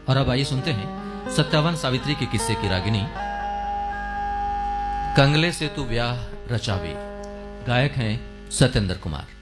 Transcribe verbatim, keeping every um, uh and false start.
और अब आइए सुनते हैं सत्यावन सावित्री के किस्से की रागिनी कंगले से तू ब्याह रचावी। गायक हैं सत्येंद्र कुमार।